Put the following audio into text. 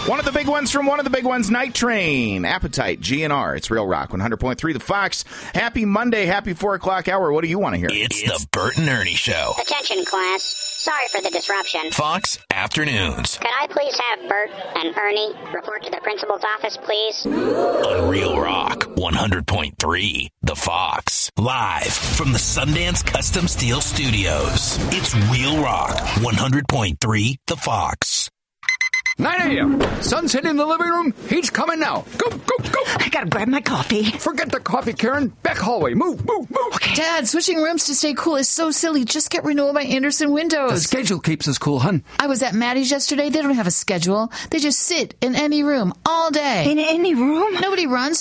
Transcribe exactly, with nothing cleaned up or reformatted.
One of the big ones from one of the big ones, Night Train, Appetite, G N R. It's Real Rock, one hundred point three The Fox. Happy Monday, happy four o'clock hour. What do you want to hear? It's, it's the Bert and Ernie Show. Attention, class. Sorry for the disruption. Fox Afternoons. Could I please have Bert and Ernie report to the principal's office, please? On Real Rock, one hundred point three The Fox. Live from the Sundance Custom Steel Studios. It's Real Rock, one hundred point three The Fox. nine a.m. Sun's hitting the living room. He's coming now. Go, go, go. I gotta grab my coffee. Forget the coffee, Karen. Back hallway. Move, move, move. Okay. Dad, switching rooms to stay cool is so silly. Just get renewal by Anderson Windows. The schedule keeps us cool, hun. I was at Maddie's yesterday. They don't have a schedule. They just sit in any room all day. In any room? Nobody runs.